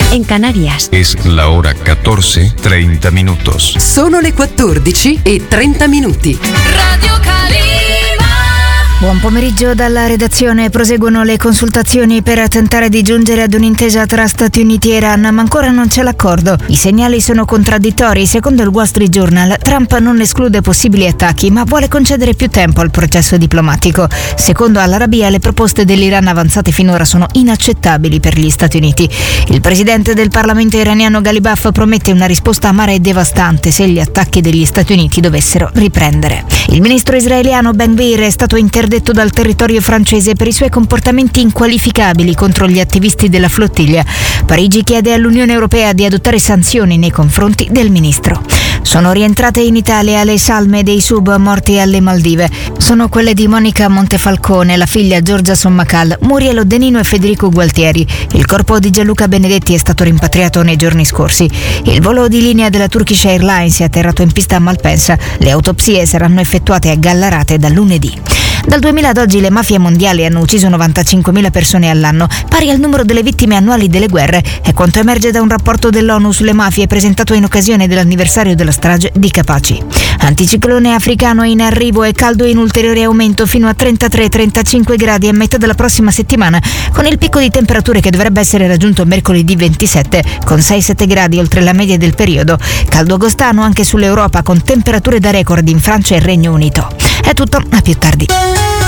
en Canarias. Es la hora 14:30 minutos. Sono le 14:30. Radio Calima. Buon pomeriggio dalla redazione. Proseguono le consultazioni per tentare di giungere ad un'intesa tra Stati Uniti e Iran, ma ancora non c'è l'accordo. I segnali sono contraddittori. Secondo il Wall Street Journal, Trump non esclude possibili attacchi, ma vuole concedere più tempo al processo diplomatico. Secondo Al-Arabiya, le proposte dell'Iran avanzate finora sono inaccettabili per gli Stati Uniti. Il presidente del Parlamento iraniano Ghalibaf promette una risposta amara e devastante se gli attacchi degli Stati Uniti dovessero riprendere. Il ministro israeliano Ben Gvir è stato interdetto dal territorio francese per i suoi comportamenti inqualificabili contro gli attivisti della flottiglia. Parigi chiede all'Unione Europea di adottare sanzioni nei confronti del ministro. Sono rientrate in Italia le salme dei sub morti alle Maldive. Sono quelle di Monica Montefalcone, la figlia Giorgia Sommacal, Muriel Odenino e Federico Gualtieri. Il corpo di Gianluca Benedetti è stato rimpatriato nei giorni scorsi. Il volo di linea della Turkish Airlines è atterrato in pista a Malpensa. Le autopsie saranno effettuate a Gallarate da lunedì. Dal 2000 ad oggi le mafie mondiali hanno ucciso 95.000 persone all'anno, pari al numero delle vittime annuali delle guerre. È quanto emerge da un rapporto dell'ONU sulle mafie presentato in occasione dell'anniversario della strage di Capaci. Anticiclone africano in arrivo e caldo in ulteriore aumento fino a 33-35 gradi a metà della prossima settimana, con il picco di temperature che dovrebbe essere raggiunto mercoledì 27, con 6-7 gradi oltre la media del periodo. Caldo agostano anche sull'Europa, con temperature da record in Francia e Regno Unito. È tutto, a più tardi.